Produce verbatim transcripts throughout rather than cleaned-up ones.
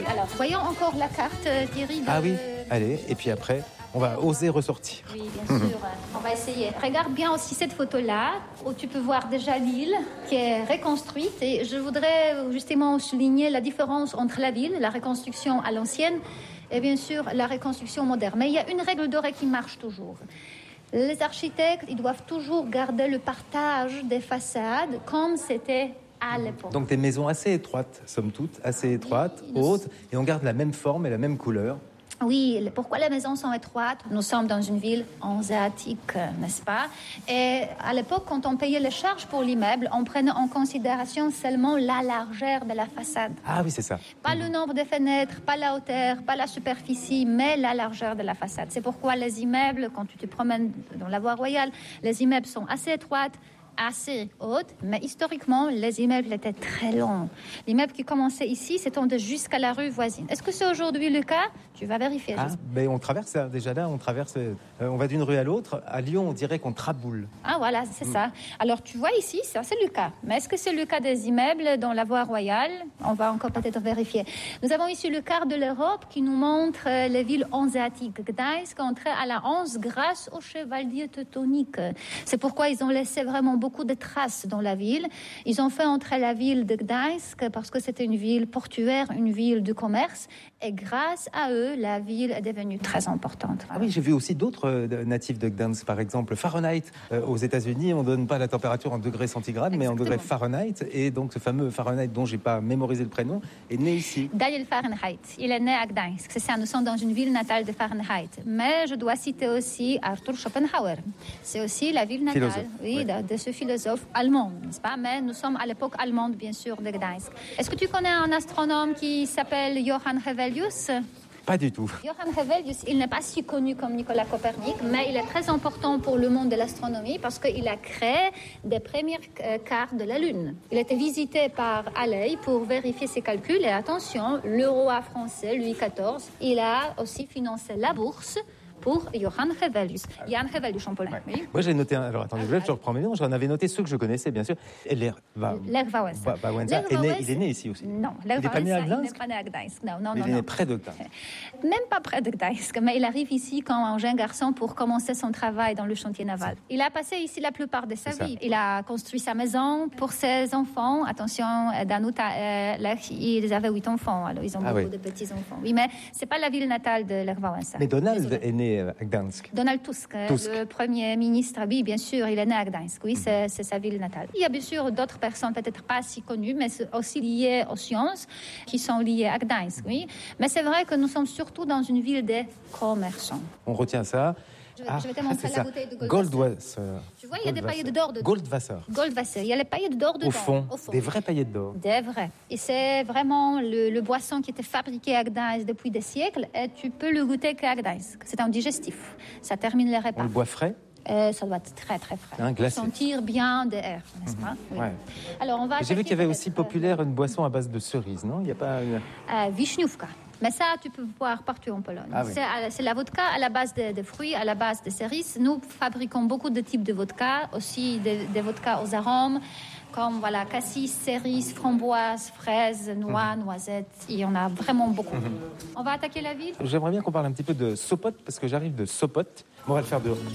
alors voyons encore la carte, Thierry. De... Ah oui, allez, et puis après, on va oser ressortir. Oui, bien sûr, on va essayer. Regarde bien aussi cette photo-là, où tu peux voir déjà l'île qui est reconstruite. Et je voudrais justement souligner la différence entre la ville, la reconstruction à l'ancienne, et bien sûr la reconstruction moderne. Mais il y a une règle dorée qui marche toujours. Les architectes, ils doivent toujours garder le partage des façades comme c'était à l'époque. Donc des maisons assez étroites, somme toute, assez étroites, oui, hautes, et on garde la même forme et la même couleur. Oui, pourquoi les maisons sont étroites? Nous sommes dans une ville hanséatique, n'est-ce pas? Et à l'époque, quand on payait les charges pour l'immeuble, on prenait en considération seulement la largeur de la façade. Ah oui, c'est ça. Pas mmh. le nombre de fenêtres, pas la hauteur, pas la superficie, mais la largeur de la façade. C'est pourquoi les immeubles, quand tu te promènes dans la voie royale, les immeubles sont assez étroites, assez haute, mais historiquement, les immeubles étaient très longs. L'immeuble qui commençait ici s'étendait jusqu'à la rue voisine. Est-ce que c'est aujourd'hui le cas? Tu vas vérifier. Ah, ben on traverse, déjà là, on traverse, euh, on va d'une rue à l'autre. À Lyon, on dirait qu'on traboule. Ah voilà, c'est mmh. ça. Alors tu vois ici, ça c'est le cas. Mais est-ce que c'est le cas des immeubles dans la voie royale? On va encore peut-être vérifier. Nous avons ici le quart de l'Europe qui nous montre euh, les villes hanséatiques. Gdańsk entrait à la Hanse grâce aux chevaliers teutoniques. C'est pourquoi ils ont laissé vraiment beaucoup beaucoup de traces dans la ville. Ils ont fait entrer la ville de Gdańsk parce que c'était une ville portuaire, une ville de commerce. Et grâce à eux, la ville est devenue très importante. Ah oui, j'ai vu aussi d'autres euh, natifs de Gdańsk, par exemple Fahrenheit. Euh, aux États-Unis, on ne donne pas la température en degrés centigrades, mais en degrés Fahrenheit. Et donc, ce fameux Fahrenheit, dont je n'ai pas mémorisé le prénom, est né ici. Daniel Fahrenheit, il est né à Gdańsk. C'est ça, nous sommes dans une ville natale de Fahrenheit. Mais je dois citer aussi Arthur Schopenhauer. C'est aussi la ville natale philosophe, oui, ouais. de, de ce philosophe allemand, n'est-ce pas? Mais nous sommes à l'époque allemande, bien sûr, de Gdańsk. Est-ce que tu connais un astronome qui s'appelle Johann Hevelius? Pas du tout. Johann Hevelius, il n'est pas si connu comme Nicolas Copernic, mais il est très important pour le monde de l'astronomie parce qu'il a créé des premières cartes de la Lune. Il a été visité par Halley pour vérifier ses calculs. Et attention, le roi français, Louis quatorze, il a aussi financé la bourse pour Johann Hevelius. Jan Hevelius en polonais. Ouais. Oui. Moi, j'ai noté un... Alors, attendez, ah, je reprends mes noms. J'en avais noté ceux que je connaissais, bien sûr. Et Lech Wałęsa. Wałęsa est né, il est né ici aussi. Non, Lech il n'est pas né à Gdańsk. Il n'est pas né à Gdańsk. Non, non, il non. est né non. près de Gdańsk. Même pas près de Gdańsk, mais il arrive ici comme un jeune garçon pour commencer son travail dans le chantier naval. Il a passé ici la plupart de sa vie. Ça. Il a construit sa maison pour ses enfants. Attention, Danuta et Lech, ils avaient huit enfants. Alors, ils ont ah, beaucoup oui. de petits-enfants. Oui, mais ce n'est pas la ville natale de Lech Wałęsa. Mais Donald Désolé. est né à Gdańsk. Donald Tusk, Tusk, le Premier ministre, oui, bien sûr, il est né à Gdańsk, oui, c'est, c'est sa ville natale. Il y a bien sûr d'autres personnes, peut-être pas si connues, mais aussi liées aux sciences, qui sont liées à Gdańsk, oui. Mais c'est vrai que nous sommes surtout dans une ville des commerçants. On retient ça. Je, ah, je vais te montrer ah, la bouteille de Goldwasser. Goldwasser. Tu vois, il y a des paillettes d'or dedans. Goldwasser. Goldwasser. Il y a les paillettes d'or dedans. Au fond, au fond. Des vraies paillettes d'or. Des vraies. Et c'est vraiment le, le boisson qui était fabriqué à Gdańsk depuis des siècles et tu peux le goûter qu'à Gdańsk. C'est un digestif. Ça termine les repas. On le boit frais? Euh, ça doit être très très frais. Un glacé. Sentir bien de l'air, n'est-ce pas? Mmh. Oui. Ouais. Alors on va. J'ai vu qu'il y avait aussi populaire une boisson à base de cerises, non? Il n'y a pas une... euh, Wiśniówka. Mais ça, tu peux boire partout en Pologne. Ah oui. c'est, c'est la vodka à la base de, de fruits, à la base de cerises. Nous fabriquons beaucoup de types de vodka, aussi des de vodkas aux arômes, comme voilà, cassis, cerises, framboises, fraises, noix, mmh. noisettes. Il y en a vraiment beaucoup. Mmh. On va attaquer la ville. J'aimerais bien qu'on parle un petit peu de Sopot, parce que j'arrive de Sopot. On va le faire dehors.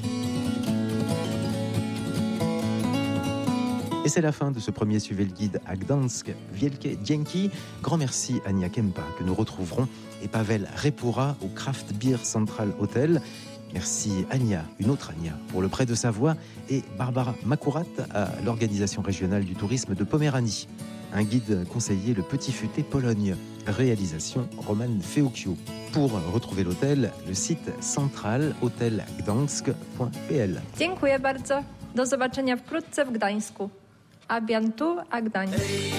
Et c'est la fin de ce premier Suivez le guide à Gdańsk. Wielkie dzięki. Grand merci à Ania Kempa, que nous retrouverons, et Pavel Repura au Craft Beer Central Hotel. Merci Ania, une autre Ania, pour le prêt de sa voix, et Barbara Makurat à l'Organisation régionale du tourisme de Poméranie. Un guide conseillé, le Petit Futé Pologne. Réalisation Roman Feokio. Pour retrouver l'hôtel, le site central hotel gdańsk point p l. Dziękuję bardzo. Do zobaczenia wkrótce w Gdańsku. A bientôt à Gdańsk.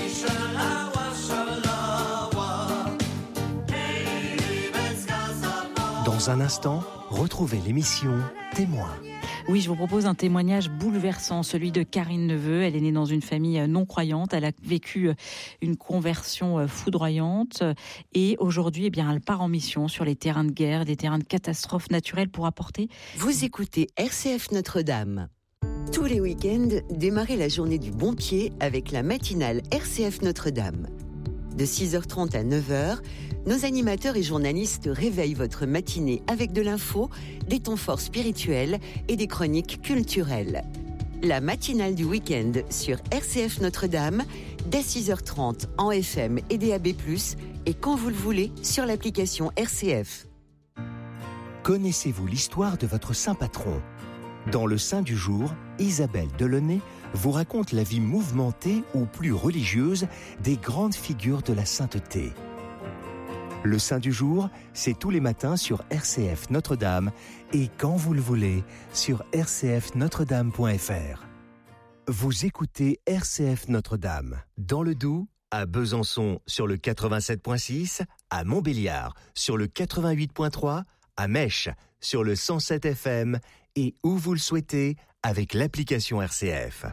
Dans un instant, retrouvez l'émission Témoin. Oui, je vous propose un témoignage bouleversant, celui de Karine Neveu. Elle est née dans une famille non croyante. Elle a vécu une conversion foudroyante. Et aujourd'hui, eh bien, elle part en mission sur les terrains de guerre, des terrains de catastrophes naturelles pour apporter... Vous écoutez R C F Notre-Dame. Tous les week-ends, démarrez la journée du bon pied avec la matinale R C F Notre-Dame. De six heures trente à neuf heures, nos animateurs et journalistes réveillent votre matinée avec de l'info, des temps forts spirituels et des chroniques culturelles. La matinale du week-end sur R C F Notre-Dame, dès six heures trente en F M et D A B plus, et quand vous le voulez sur l'application R C F. Connaissez-vous l'histoire de votre saint patron ? Dans le Saint du jour, Isabelle Delaunay vous raconte la vie mouvementée ou plus religieuse des grandes figures de la sainteté. Le Saint du jour, c'est tous les matins sur R C F Notre-Dame et quand vous le voulez sur r c f notre dame point f r. Vous écoutez R C F Notre-Dame dans le Doubs, à Besançon sur le quatre-vingt-sept virgule six, à Montbéliard sur le quatre-vingt-huit virgule trois, à Mèche sur le cent sept F M et où vous le souhaitez avec l'application R C F.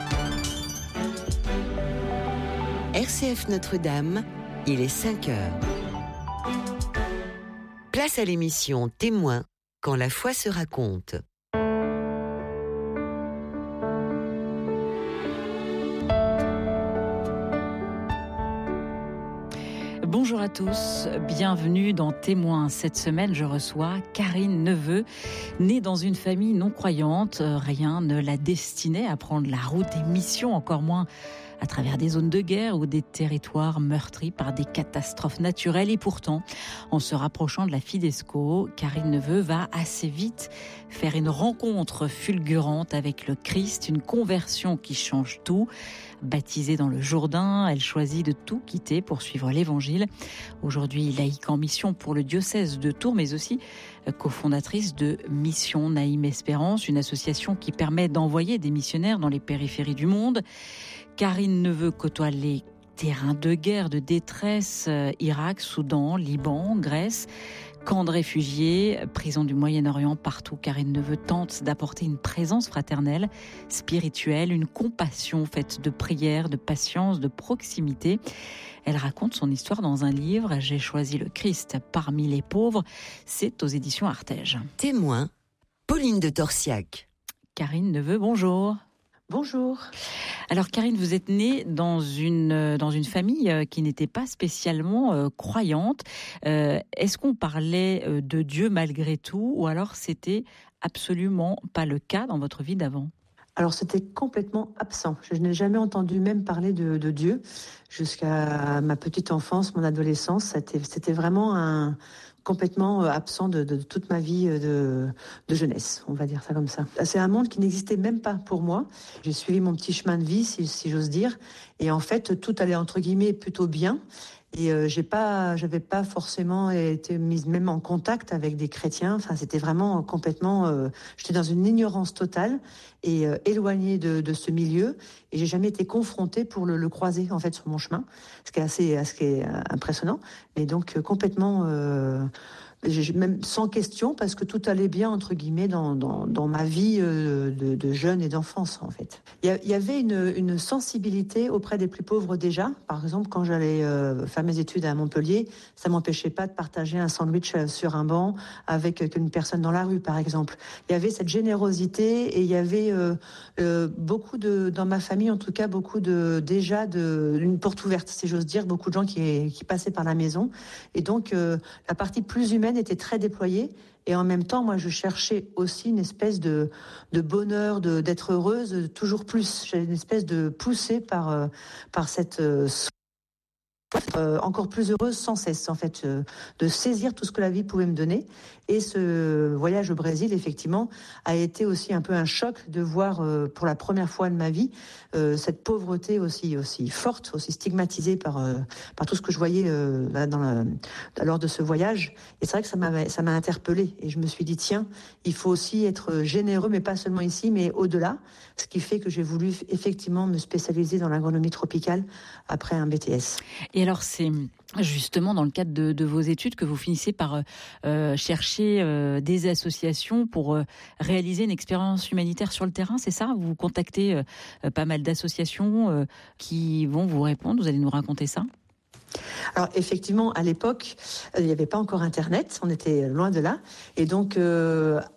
R C F Notre-Dame, il est cinq heures. Place à l'émission Témoin, quand la foi se raconte. Bonjour à tous, bienvenue dans Témoins. Cette semaine, je reçois Karine Neveu. Née dans une famille non croyante, rien ne la destinait à prendre la route des missions, encore moins à travers des zones de guerre ou des territoires meurtris par des catastrophes naturelles. Et pourtant, en se rapprochant de la Fidesco, Karine Neveu va assez vite faire une rencontre fulgurante avec le Christ, une conversion qui change tout. Baptisée dans le Jourdain, elle choisit de tout quitter pour suivre l'Évangile. Aujourd'hui, laïque en mission pour le diocèse de Tours, mais aussi cofondatrice de Mission Naïm Espérance, une association qui permet d'envoyer des missionnaires dans les périphéries du monde. Karine Neveu côtoie les terrains de guerre, de détresse, Irak, Soudan, Liban, Grèce, camps de réfugiés, prison du Moyen-Orient, partout. Karine Neveu tente d'apporter une présence fraternelle, spirituelle, une compassion faite de prière, de patience, de proximité. Elle raconte son histoire dans un livre, J'ai choisi le Christ parmi les pauvres. C'est aux éditions Artege. Témoin, Pauline de Torsiac. Karine Neveu, bonjour. Bonjour. Alors Karine, vous êtes née dans une, dans une famille qui n'était pas spécialement euh, croyante. Euh, est-ce qu'on parlait de Dieu malgré tout ou alors c'était absolument pas le cas dans votre vie d'avant ? Alors c'était complètement absent. Je n'ai jamais entendu même parler de, de Dieu jusqu'à ma petite enfance, mon adolescence. C'était, c'était vraiment un... complètement absent de, de, de toute ma vie de, de jeunesse, on va dire ça comme ça. C'est un monde qui n'existait même pas pour moi. J'ai suivi mon petit chemin de vie, si, si j'ose dire, et en fait, tout allait entre guillemets plutôt bien. Et euh, j'ai pas, j'avais pas forcément été mise même en contact avec des chrétiens. Enfin, c'était vraiment complètement. Euh, j'étais dans une ignorance totale et euh, éloignée de, de ce milieu. Et j'ai jamais été confrontée pour le, le croiser en fait sur mon chemin, ce qui est assez, ce qui est impressionnant. Mais donc euh, complètement. Euh, même sans question, parce que tout allait bien, entre guillemets, dans, dans, dans ma vie euh, de, de jeune et d'enfance, en fait. Il y, y avait une, une sensibilité auprès des plus pauvres déjà. Par exemple, quand j'allais euh, faire mes études à Montpellier, ça m'empêchait pas de partager un sandwich sur un banc avec une personne dans la rue, par exemple. Il y avait cette générosité et il y avait euh, euh, beaucoup de, dans ma famille, en tout cas, beaucoup de, déjà, de, une porte ouverte, si j'ose dire, beaucoup de gens qui, qui passaient par la maison. Et donc, euh, la partie plus humaine était très déployée et en même temps moi je cherchais aussi une espèce de, de bonheur, de, d'être heureuse toujours plus. J'avais une espèce de poussée par, euh, par cette euh, euh, encore plus heureuse sans cesse en fait, euh, de saisir tout ce que la vie pouvait me donner. Et ce voyage au Brésil, effectivement, a été aussi un peu un choc de voir euh, pour la première fois de ma vie euh, cette pauvreté aussi aussi forte, aussi stigmatisée par euh, par tout ce que je voyais euh, dans la, lors de ce voyage. Et c'est vrai que ça m'a ça m'a interpellée et je me suis dit tiens, il faut aussi être généreux, mais pas seulement ici, mais au-delà. Ce qui fait que j'ai voulu effectivement me spécialiser dans l'agronomie tropicale après un B T S. Et alors c'est justement dans le cadre de, de vos études que vous finissez par euh, chercher euh, des associations pour euh, réaliser une expérience humanitaire sur le terrain, c'est ça ? Vous contactez euh, pas mal d'associations euh, qui vont vous répondre, vous allez nous raconter ça ? Alors effectivement, à l'époque, il n'y avait pas encore Internet, on était loin de là. Et donc, euh,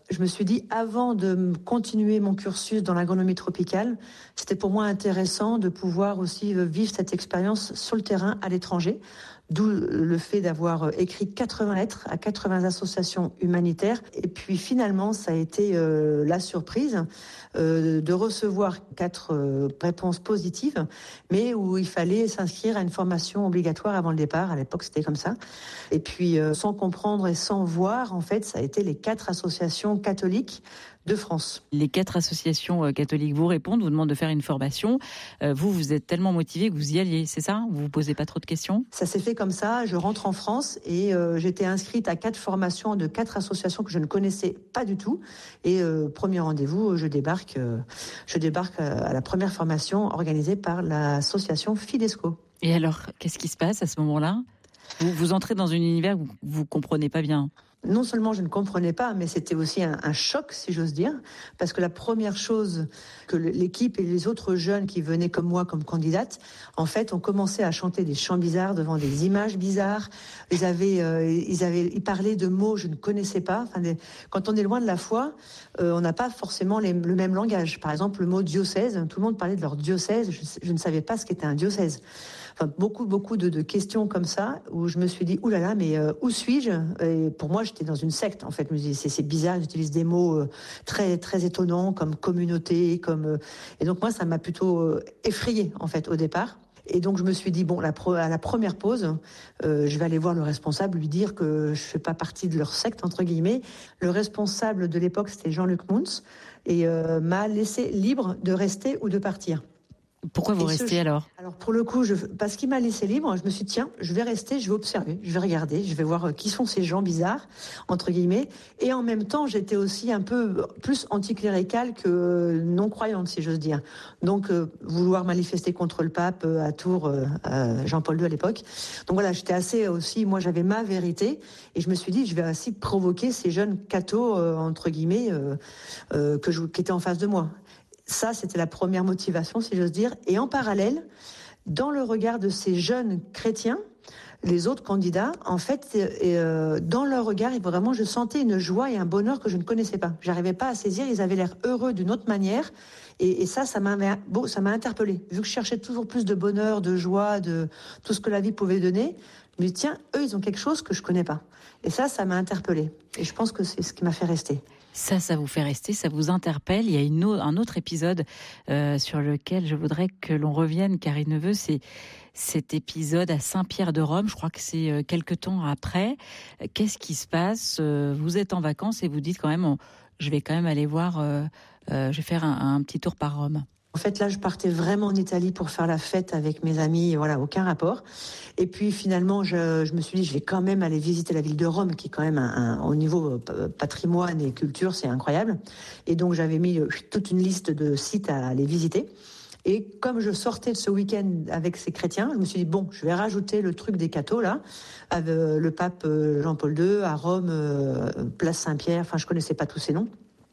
je me suis dit, avant de continuer mon cursus dans l'agronomie tropicale, c'était pour moi intéressant de pouvoir aussi vivre cette expérience sur le terrain à l'étranger. D'où le fait d'avoir écrit quatre-vingts lettres à quatre-vingts associations humanitaires. Et puis finalement, ça a été euh, la surprise euh, de recevoir quatre euh, réponses positives, mais où il fallait s'inscrire à une formation obligatoire avant le départ. À l'époque, c'était comme ça. Et puis, euh, sans comprendre et sans voir, en fait, ça a été les quatre associations catholiques de France. Les quatre associations catholiques vous répondent, vous demandent de faire une formation. Euh, vous, vous êtes tellement motivé que vous y alliez, c'est ça? Vous vous posez pas trop de questions? Ça s'est fait comme ça. Je rentre en France et euh, j'étais inscrite à quatre formations de quatre associations que je ne connaissais pas du tout. Et euh, premier rendez-vous, je débarque, euh, je débarque à la première formation organisée par l'association Fidesco. Et alors, qu'est-ce qui se passe à ce moment-là? Vous, vous entrez dans un univers où vous ne comprenez pas bien. Non seulement je ne comprenais pas, mais c'était aussi un, un choc, si j'ose dire, parce que la première chose que l'équipe et les autres jeunes qui venaient comme moi comme candidates, en fait, ont commencé à chanter des chants bizarres devant des images bizarres. Ils avaient, euh, ils avaient, ils parlaient de mots que je ne connaissais pas. Enfin, des, quand on est loin de la foi, euh, on n'a pas forcément les, le même langage. Par exemple, le mot diocèse, tout le monde parlait de leur diocèse. Je, je ne savais pas ce qu'était un diocèse. Enfin, beaucoup, beaucoup de, de questions comme ça, où je me suis dit, oulala, mais euh, où suis-je? Et pour moi, j'étais dans une secte, en fait. Je me dis, c'est, c'est bizarre, j'utilise des mots euh, très, très étonnants, comme communauté, comme... Euh... Et donc, moi, ça m'a plutôt euh, effrayée, en fait, au départ. Et donc, je me suis dit, bon, la pro- à la première pause, euh, je vais aller voir le responsable, lui dire que je fais pas partie de leur secte, entre guillemets. Le responsable de l'époque, c'était Jean-Luc Muntz, et euh, m'a laissé libre de rester ou de partir. Pourquoi vous Et restez ce, alors? Alors pour le coup, je, parce qu'il m'a laissé libre, je me suis dit, tiens, je vais rester, je vais observer, je vais regarder, je vais voir qui sont ces gens bizarres, entre guillemets. Et en même temps, j'étais aussi un peu plus anticléricale que non-croyante, si j'ose dire. Donc, euh, vouloir manifester contre le pape euh, à Tours, euh, à Jean-Paul deux à l'époque. Donc voilà, j'étais assez aussi, moi j'avais ma vérité, et je me suis dit, je vais aussi provoquer ces jeunes cathos, euh, entre guillemets, euh, euh, que je, qui étaient en face de moi. Ça, c'était la première motivation, si j'ose dire. Et en parallèle, dans le regard de ces jeunes chrétiens, les autres candidats, en fait, euh, dans leur regard, vraiment, je sentais une joie et un bonheur que je ne connaissais pas. J'arrivais pas à saisir, ils avaient l'air heureux d'une autre manière. Et, et ça, ça m'a, bon, ça m'a interpellée. Vu que je cherchais toujours plus de bonheur, de joie, de tout ce que la vie pouvait donner, je me dis, tiens, eux, ils ont quelque chose que je connais pas. Et ça, ça m'a interpellée. Et je pense que c'est ce qui m'a fait rester. Ça, ça vous fait rester, ça vous interpelle. Il y a une o- un autre épisode euh, sur lequel je voudrais que l'on revienne, Karine Neveu, c'est cet épisode à Saint-Pierre-de-Rome. Je crois que c'est euh, quelques temps après. Qu'est-ce qui se passe? euh, Vous êtes en vacances et vous dites quand même, on, je vais quand même aller voir, euh, euh, je vais faire un, un petit tour par Rome. En fait, là, je partais vraiment en Italie pour faire la fête avec mes amis, voilà, aucun rapport. Et puis finalement, je, je me suis dit, je vais quand même aller visiter la ville de Rome, qui est quand même, un, un, au niveau patrimoine et culture, c'est incroyable. Et donc, j'avais mis toute une liste de sites à aller visiter. Et comme je sortais de ce week-end avec ces chrétiens, je me suis dit, bon, je vais rajouter le truc des cathos, là, avec le pape Jean-Paul deux, à Rome, place Saint-Pierre, enfin, je connaissais pas tous ces noms.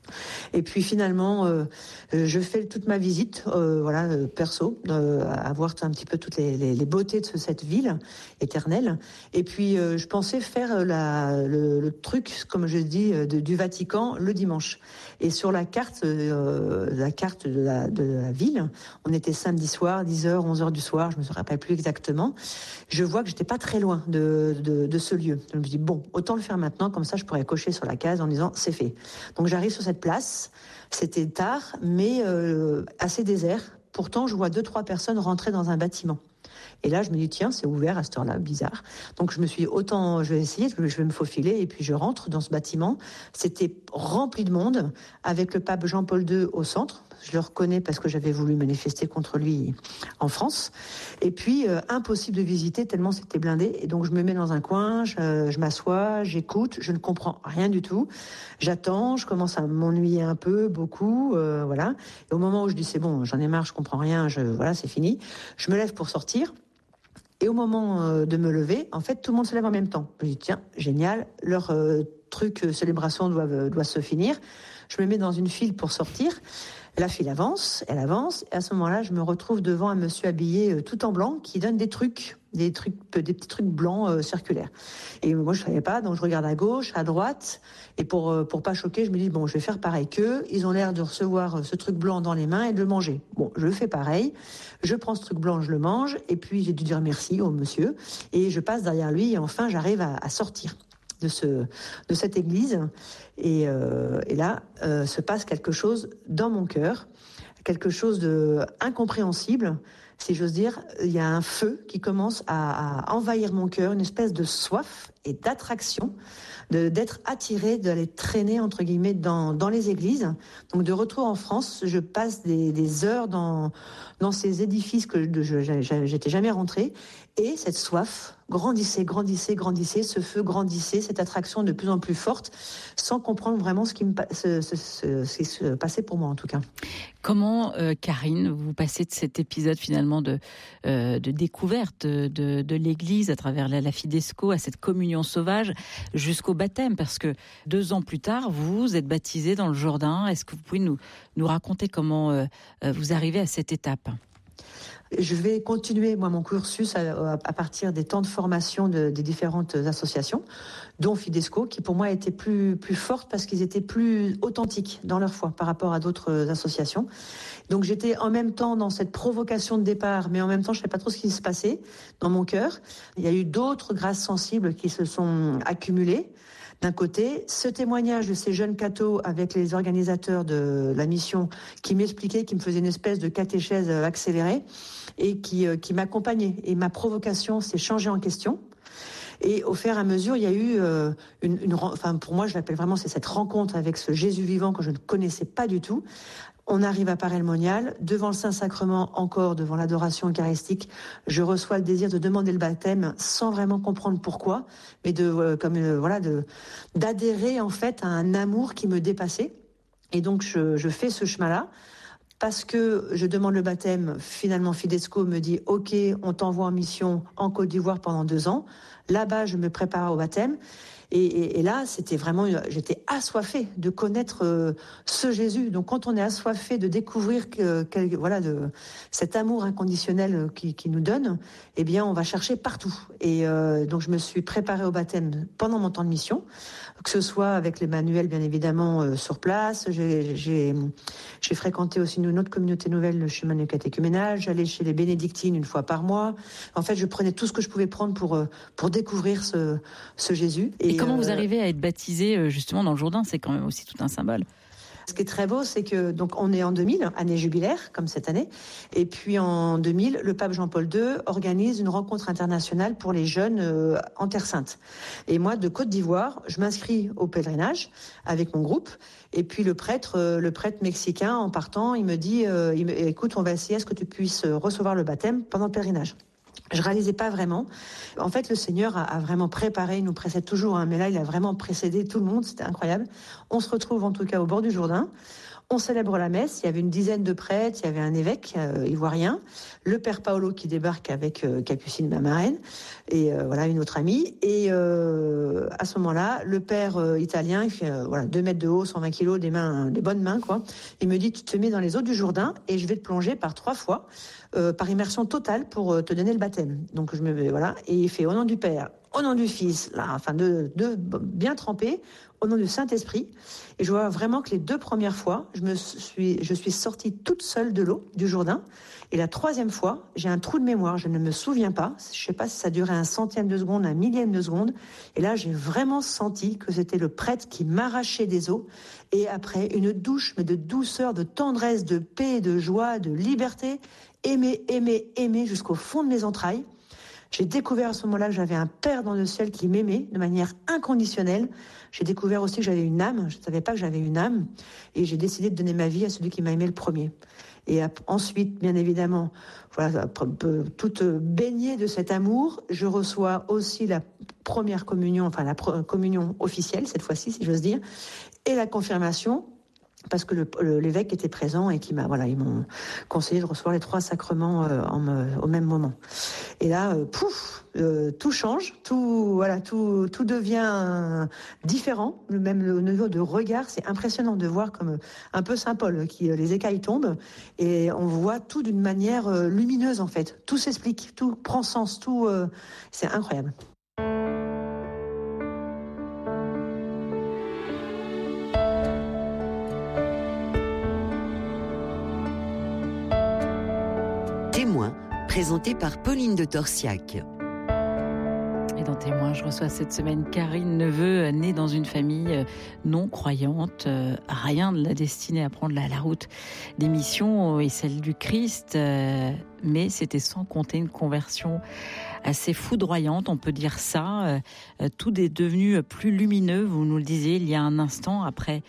Et puis finalement, euh, je fais toute ma visite, euh, voilà, euh, perso, euh, à voir un petit peu toutes les, les, les beautés de cette ville éternelle. Et puis euh, je pensais faire la, le, le truc, comme je dis, de, du Vatican le dimanche. Et sur la carte, euh, la carte de la, de la ville, on était samedi soir, dix heures, onze heures du soir, je me rappelle plus exactement. Je vois que j'étais pas très loin de, de, de ce lieu. Je me dis bon, autant le faire maintenant, comme ça je pourrais cocher sur la case en disant c'est fait. Donc j'arrive sur cette place, c'était tard, mais euh, assez désert. Pourtant, je vois deux, trois personnes rentrer dans un bâtiment. Et là, je me dis, tiens, c'est ouvert à cette heure-là, bizarre. Donc, je me suis dit, autant, je vais essayer, je vais me faufiler. Et puis, je rentre dans ce bâtiment. C'était rempli de monde, avec le pape Jean-Paul deux au centre. Je le reconnais parce que j'avais voulu manifester contre lui en France. Et puis, euh, impossible de visiter tellement c'était blindé. Et donc, je me mets dans un coin, je, je m'assois, j'écoute, je ne comprends rien du tout. J'attends, je commence à m'ennuyer un peu, beaucoup, euh, voilà. Et au moment où je dis, c'est bon, j'en ai marre, je comprends rien, je, voilà, c'est fini. Je me lève pour sortir. Et au moment euh, de me lever, en fait, tout le monde se lève en même temps. Je dis, tiens, génial, leur euh, truc, euh, célébration doit, doit se finir. Je me mets dans une file pour sortir. La file avance, elle avance, et à ce moment-là, je me retrouve devant un monsieur habillé tout en blanc qui donne des trucs, des trucs, des petits trucs blancs euh, circulaires. Et moi, je savais pas, donc je regarde à gauche, à droite, et pour euh, pour pas choquer, je me dis bon, je vais faire pareil qu'eux. Ils ont l'air de recevoir ce truc blanc dans les mains et de le manger. Bon, je fais pareil. Je prends ce truc blanc, je le mange, et puis j'ai dû dire merci au monsieur, et je passe derrière lui, et enfin, j'arrive à, à sortir de ce de cette église. Et, euh, et là, euh, se passe quelque chose dans mon cœur, quelque chose de incompréhensible, si j'ose dire. Il y a un feu qui commence à, à envahir mon cœur, une espèce de soif et d'attraction, de, d'être attiré, d'aller traîner, entre guillemets, dans, dans les églises. Donc, de retour en France, je passe des, des heures dans, dans ces édifices que je, je, j'étais jamais rentrée. Et cette soif grandissait, grandissait, grandissait, ce feu grandissait, cette attraction de plus en plus forte, sans comprendre vraiment ce qui, me, ce, ce, ce, ce qui se passait pour moi, en tout cas. Comment, euh, Karine, vous passez de cet épisode finalement de, euh, de découverte de, de, de l'Église à travers la, la Fidesco, à cette communion sauvage, jusqu'au baptême? Parce que deux ans plus tard, vous êtes baptisé dans le Jourdain. Est-ce que vous pouvez nous, nous raconter comment euh, vous arrivez à cette étape? Je vais continuer, moi, mon cursus à, à partir des temps de formation de, des différentes associations, dont Fidesco, qui pour moi était plus, plus forte parce qu'ils étaient plus authentiques dans leur foi par rapport à d'autres associations. Donc j'étais en même temps dans cette provocation de départ, mais en même temps je ne savais pas trop ce qui se passait dans mon cœur. Il y a eu d'autres grâces sensibles qui se sont accumulées. D'un côté, ce témoignage de ces jeunes cathos avec les organisateurs de la mission qui m'expliquaient, qui me faisaient une espèce de catéchèse accélérée et qui, euh, qui m'accompagnaient. Et ma provocation s'est changée en question. Et au fur et à mesure, il y a eu euh, une, une, enfin pour moi, je l'appelle vraiment, c'est cette rencontre avec ce Jésus vivant que je ne connaissais pas du tout. On arrive à Paray-le-Monial, devant le Saint-Sacrement, encore devant l'adoration eucharistique, je reçois le désir de demander le baptême sans vraiment comprendre pourquoi, mais de euh, comme euh, voilà de d'adhérer en fait à un amour qui me dépassait. Et donc je, je fais ce chemin-là. Parce que je demande le baptême, finalement Fidesco me dit « Ok, on t'envoie en mission en Côte d'Ivoire pendant deux ans ». Là-bas, je me prépare au baptême. Et, et, et là, c'était vraiment, j'étais assoiffée de connaître euh, ce Jésus. Donc, quand on est assoiffé de découvrir que, que, voilà, de, cet amour inconditionnel qui, qui nous donne, eh bien, on va chercher partout. Et euh, donc, je me suis préparée au baptême pendant mon temps de mission, que ce soit avec les manuels, bien évidemment, euh, sur place. J'ai, j'ai, j'ai fréquenté aussi une autre communauté nouvelle, le chemin du catéchuménal. J'allais chez les bénédictines une fois par mois. En fait, je prenais tout ce que je pouvais prendre pour, pour découvrir ce, ce Jésus. Et, Et comment vous arrivez à être baptisé justement dans le Jourdain? C'est quand même aussi tout un symbole. Ce qui est très beau, c'est que donc on est en deux mille, année jubilaire comme cette année, et puis en deux mille, le pape Jean-Paul deux organise une rencontre internationale pour les jeunes euh, en Terre Sainte. Et moi, de Côte d'Ivoire, je m'inscris au pèlerinage avec mon groupe. Et puis le prêtre, euh, le prêtre mexicain, en partant, il me dit euh, il me, écoute, on va essayer à ce que tu puisses recevoir le baptême pendant le pèlerinage. Je réalisais pas vraiment. En fait, le Seigneur a, a vraiment préparé, il nous précède toujours, hein, mais là, il a vraiment précédé tout le monde, c'était incroyable. On se retrouve en tout cas au bord du Jourdain. On célèbre la messe, il y avait une dizaine de prêtres, il y avait un évêque euh, ivoirien, le père Paolo qui débarque avec euh, Capucine, ma marraine, et euh, voilà, une autre amie. Et euh, à ce moment-là, le père euh, italien, il fait euh, voilà, deux mètres de haut, cent vingt kilos, des mains, des bonnes mains, quoi. Il me dit, tu te mets dans les eaux du Jourdain et je vais te plonger par trois fois, euh, par immersion totale pour euh, te donner le baptême. Donc je me mets, voilà, et il fait au nom du Père, au nom du Fils, là, enfin de, de bien trempé, au nom du Saint-Esprit. Et je vois vraiment que les deux premières fois, je me suis, je suis sortie toute seule de l'eau du Jourdain. Et la troisième fois, j'ai un trou de mémoire, je ne me souviens pas. Je sais pas si ça durait un centième de seconde, un millième de seconde. Et là, j'ai vraiment senti que c'était le prêtre qui m'arrachait des eaux. Et après, une douche, mais de douceur, de tendresse, de paix, de joie, de liberté. Aimer, aimer, aimer jusqu'au fond de mes entrailles. J'ai découvert à ce moment-là que j'avais un Père dans le ciel qui m'aimait de manière inconditionnelle. J'ai découvert aussi que j'avais une âme. Je ne savais pas que j'avais une âme. Et j'ai décidé de donner ma vie à celui qui m'a aimé le premier. Et ensuite, bien évidemment, voilà, toute baignée de cet amour, je reçois aussi la première communion, enfin la communion officielle, cette fois-ci, si j'ose dire, et la confirmation. parce que le, le, l'évêque était présent et qui m'a, voilà, ils m'ont conseillé de recevoir les trois sacrements euh, en, euh, au même moment. Et là, euh, pouf, euh, tout change, tout, voilà, tout, tout devient euh, différent. Même au niveau de regard, c'est impressionnant de voir comme un peu Saint Paul, qui euh, les écailles tombent et on voit tout d'une manière euh, lumineuse en fait. Tout s'explique, tout prend sens, tout, euh, c'est incroyable. Témoin, présenté par Pauline de Torsiac. Et dans Témoin, je reçois cette semaine Karine Neveu, née dans une famille non croyante. Rien ne l'a destinée à prendre la, la route des missions et celle du Christ, mais c'était sans compter une conversion assez foudroyante, on peut dire ça. Tout est devenu plus lumineux, vous nous le disiez il y a un instant, après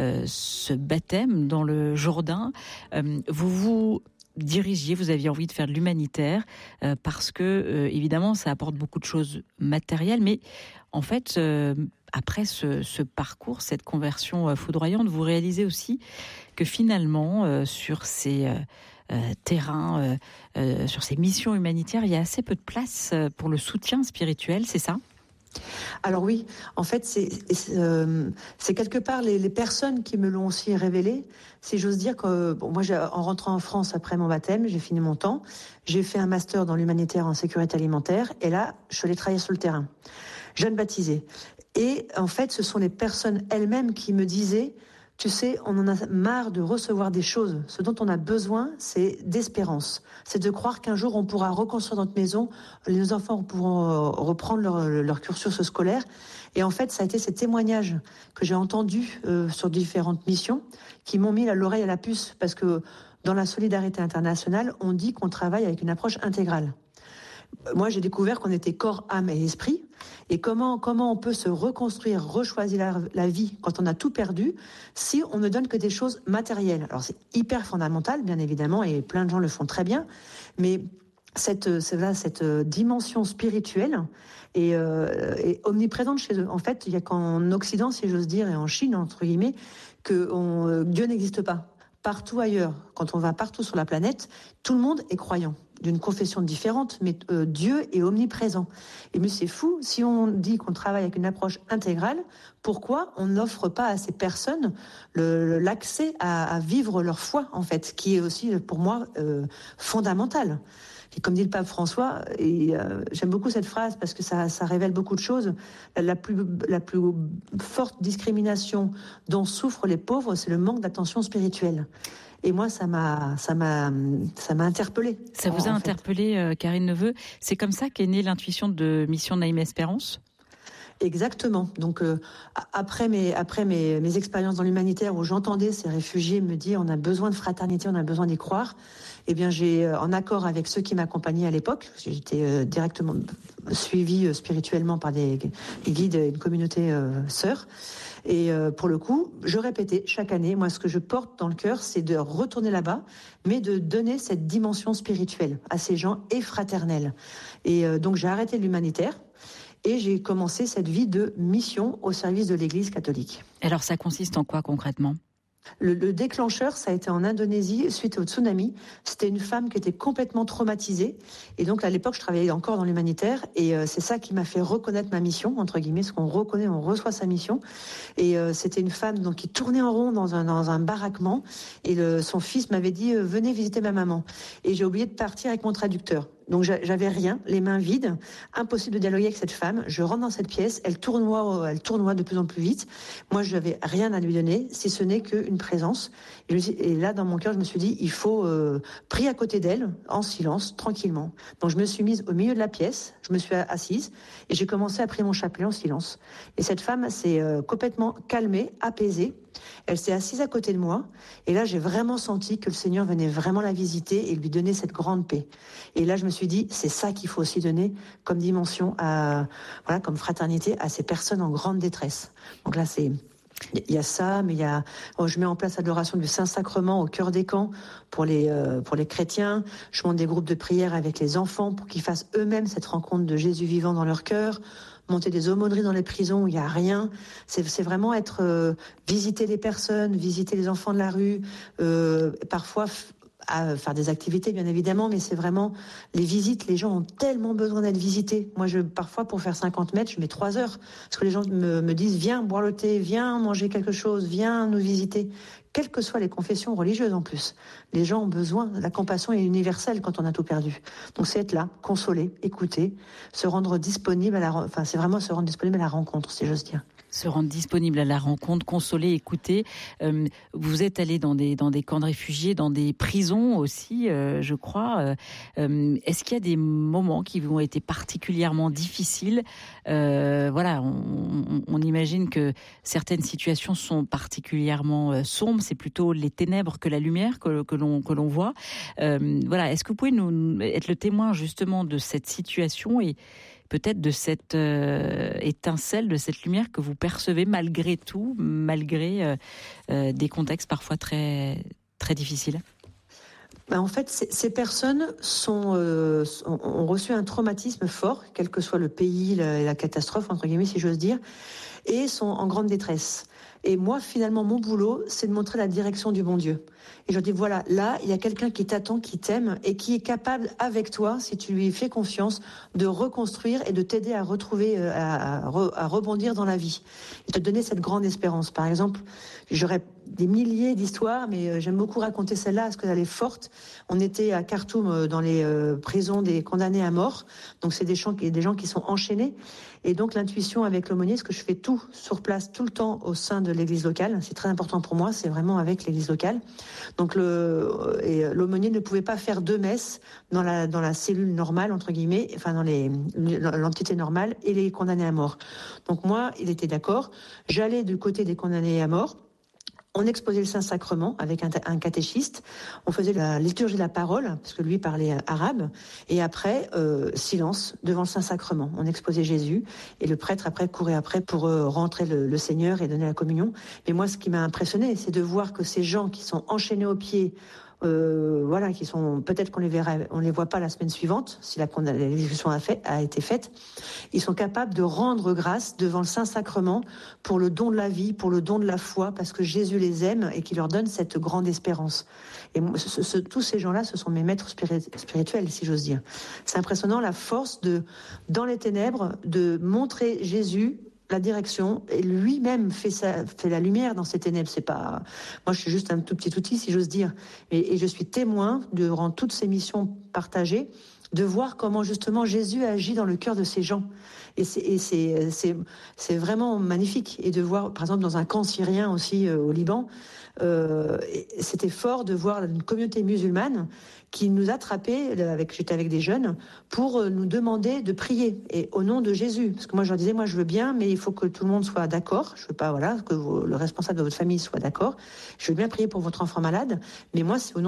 ce baptême dans le Jourdain. Vous vous dirigiez, vous aviez envie de faire de l'humanitaire euh, parce que, euh, évidemment, ça apporte beaucoup de choses matérielles, mais en fait, euh, après ce, ce parcours, cette conversion euh, foudroyante, vous réalisez aussi que finalement, euh, sur ces euh, euh, terrains, euh, euh, sur ces missions humanitaires, il y a assez peu de place pour le soutien spirituel, c'est ça ? Alors oui, en fait, c'est, c'est, euh, c'est quelque part les, les personnes qui me l'ont aussi révélé. Si j'ose dire que bon, moi, j'ai, en rentrant en France après mon baptême, j'ai fini mon temps, j'ai fait un master dans l'humanitaire en sécurité alimentaire, et là, je suis allée travailler sur le terrain, jeune baptisée. Et en fait, ce sont les personnes elles-mêmes qui me disaient, tu sais, on en a marre de recevoir des choses. Ce dont on a besoin, c'est d'espérance. C'est de croire qu'un jour, on pourra reconstruire notre maison, les enfants pourront reprendre leur, leur cursus scolaire. Et en fait, ça a été ces témoignages que j'ai entendus euh, sur différentes missions qui m'ont mis l'oreille à la puce. Parce que dans la solidarité internationale, on dit qu'on travaille avec une approche intégrale. Moi, j'ai découvert qu'on était corps, âme et esprit. Et comment, comment on peut se reconstruire, rechoisir la, la vie quand on a tout perdu, si on ne donne que des choses matérielles. Alors, c'est hyper fondamental, bien évidemment, et plein de gens le font très bien. Mais cette, c'est là, cette dimension spirituelle est, euh, est omniprésente chez eux. En fait, il n'y a qu'en Occident, si j'ose dire, et en Chine, entre guillemets, que on, euh, Dieu n'existe pas. Partout ailleurs, quand on va partout sur la planète, tout le monde est croyant, d'une confession différente, mais euh, Dieu est omniprésent. Et mais c'est fou, si on dit qu'on travaille avec une approche intégrale, pourquoi on n'offre pas à ces personnes le, l'accès à, à vivre leur foi, en fait, qui est aussi, pour moi, euh, fondamental. Et comme dit le pape François, et euh, j'aime beaucoup cette phrase parce que ça, ça révèle beaucoup de choses. La, la, plus, la plus forte discrimination dont souffrent les pauvres, c'est le manque d'attention spirituelle. Et moi, ça m'a, ça m'a, ça m'a interpellée. Ça vous a interpellée, euh, Karine Neveu. C'est comme ça qu'est née l'intuition de Mission Naïm Espérance ? Exactement. Donc euh, après mes après mes, mes expériences dans l'humanitaire où j'entendais ces réfugiés me dire on a besoin de fraternité, on a besoin d'y croire, eh bien j'ai euh, en accord avec ceux qui m'accompagnaient à l'époque, j'étais euh, directement suivie euh, spirituellement par des, des guides et une communauté euh, sœurs. Et euh, pour le coup, je répétais chaque année, moi ce que je porte dans le cœur, c'est de retourner là-bas, mais de donner cette dimension spirituelle à ces gens et fraternelle. Et euh, donc j'ai arrêté l'humanitaire. Et j'ai commencé cette vie de mission au service de l'Église catholique. Alors ça consiste en quoi concrètement ? Le, le déclencheur, ça a été en Indonésie, suite au tsunami. C'était une femme qui était complètement traumatisée. Et donc, à l'époque, je travaillais encore dans l'humanitaire. Et euh, c'est ça qui m'a fait reconnaître ma mission, entre guillemets, parce qu'on reconnaît, on reçoit sa mission. Et euh, c'était une femme donc, qui tournait en rond dans un, dans un baraquement. Et le, son fils m'avait dit euh, « Venez visiter ma maman ». Et j'ai oublié de partir avec mon traducteur. Donc j'avais rien, les mains vides, impossible de dialoguer avec cette femme. Je rentre dans cette pièce, elle tournoie, elle tournoie de plus en plus vite. Moi, je n'avais rien à lui donner, si ce n'est qu'une présence. Et, je, et là, dans mon cœur, je me suis dit, il faut euh, prier à côté d'elle, en silence, tranquillement. Donc je me suis mise au milieu de la pièce, je me suis assise et j'ai commencé à prier mon chapelet en silence. Et cette femme s'est euh, complètement calmée, apaisée. Elle s'est assise à côté de moi et là j'ai vraiment senti que le Seigneur venait vraiment la visiter et lui donner cette grande paix. Et là je me suis dit c'est ça qu'il faut aussi donner comme dimension à voilà comme fraternité à ces personnes en grande détresse. Donc là c'est Il y a ça, mais il y a, je mets en place l'adoration du Saint-Sacrement au cœur des camps pour les, euh, pour les chrétiens. Je monte des groupes de prière avec les enfants pour qu'ils fassent eux-mêmes cette rencontre de Jésus vivant dans leur cœur. Monter des aumôneries dans les prisons où il n'y a rien. C'est, c'est vraiment être, euh, visiter les personnes, visiter les enfants de la rue, euh, parfois f- à faire des activités bien évidemment, mais c'est vraiment les visites. Les gens ont tellement besoin d'être visités. Moi, je parfois pour faire cinquante mètres, je mets trois heures parce que les gens me, me disent viens boire le thé, viens manger quelque chose, viens nous visiter. Quelles que soient les confessions religieuses en plus, les gens ont besoin. La compassion est universelle quand on a tout perdu. Donc c'est être là, consoler, écouter, se rendre disponible à la, enfin c'est vraiment se rendre disponible à la rencontre, si j'ose dire. Se rendre disponible à la rencontre, consoler, écouter. Euh, vous êtes allé dans des, dans des camps de réfugiés, dans des prisons aussi, euh, je crois. Euh, est-ce qu'il y a des moments qui vous ont été particulièrement difficiles ? euh, Voilà, on, on imagine que certaines situations sont particulièrement euh, sombres. C'est plutôt les ténèbres que la lumière que, que, l'on, que l'on voit. Euh, voilà, est-ce que vous pouvez nous être le témoin justement de cette situation et peut-être de cette euh, étincelle, de cette lumière que vous percevez malgré tout, malgré euh, euh, des contextes parfois très, très difficiles ? Ben en fait, ces, ces personnes sont, euh, sont, ont reçu un traumatisme fort, quel que soit le pays, la, la catastrophe, entre guillemets, si j'ose dire, et sont en grande détresse. Et moi, finalement, mon boulot, c'est de montrer la direction du bon Dieu. Et je dis, voilà, là, il y a quelqu'un qui t'attend, qui t'aime et qui est capable, avec toi, si tu lui fais confiance, de reconstruire et de t'aider à retrouver, à, à, à rebondir dans la vie. Et te donner cette grande espérance. Par exemple, j'aurais des milliers d'histoires, mais j'aime beaucoup raconter celle-là parce qu'elle est forte. On était à Khartoum, dans les euh, prisons des condamnés à mort. Donc, c'est des gens, des gens qui sont enchaînés. Et donc, l'intuition avec l'aumônier, parce que je fais tout sur place, tout le temps au sein de l'église locale. C'est très important pour moi, c'est vraiment avec l'église locale. Donc, le, et l'aumônier ne pouvait pas faire deux messes dans la, dans la cellule normale, entre guillemets, enfin, dans les, l'entité normale et les condamnés à mort. Donc, moi, il était d'accord. J'allais du côté des condamnés à mort. On exposait le Saint-Sacrement avec un, un catéchiste. On faisait la liturgie de la parole, parce que lui parlait arabe. Et après, euh, silence devant le Saint-Sacrement. On exposait Jésus. Et le prêtre, après, courait après pour euh, rentrer le, le Seigneur et donner la communion. Mais moi, ce qui m'a impressionné, c'est de voir que ces gens qui sont enchaînés aux pieds, Euh, voilà, qui sont peut-être qu'on les verra, on les voit pas la semaine suivante si la l'exécution a, fait, a été faite. Ils sont capables de rendre grâce devant le Saint-Sacrement pour le don de la vie, pour le don de la foi, parce que Jésus les aime et qui leur donne cette grande espérance. Et ce, ce, tous ces gens-là, ce sont mes maîtres spirituels, si j'ose dire. C'est impressionnant la force de, dans les ténèbres, de montrer Jésus. La direction, et lui-même fait, sa, fait la lumière dans ces ténèbres. C'est pas, moi, je suis juste un tout petit outil, si j'ose dire. Et, et je suis témoin, durant toutes ces missions partagées, de voir comment justement Jésus agit dans le cœur de ces gens. Et c'est, et c'est, c'est, c'est vraiment magnifique. Et de voir, par exemple, dans un camp syrien aussi euh, au Liban, euh, c'était fort de voir une communauté musulmane qui nous attrapait, avec, j'étais avec des jeunes, pour nous demander de prier, et au nom de Jésus. Parce que moi, je leur disais, moi, je veux bien, mais il faut que tout le monde soit d'accord. Je veux pas, voilà, que vous, le responsable de votre famille soit d'accord. Je veux bien prier pour votre enfant malade, mais moi, c'est au nom